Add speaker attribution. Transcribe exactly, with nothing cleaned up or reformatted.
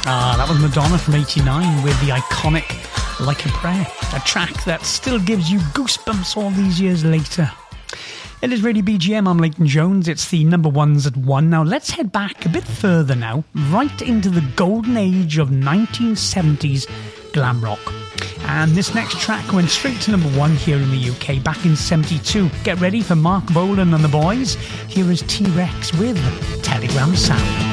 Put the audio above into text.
Speaker 1: Ah, that was Madonna from eighty-nine with the iconic Like a Prayer, a track that still gives you goosebumps all these years later. It is Radio B G M, I'm Leighton Jones, it's the number ones at one. Now let's head back a bit further now, right into the golden age of nineteen seventies glam rock. And this next track went straight to number one here in the U K back in seventy-two. Get ready for Mark Bolan and the boys. Here is T-Rex with Telegram Sound.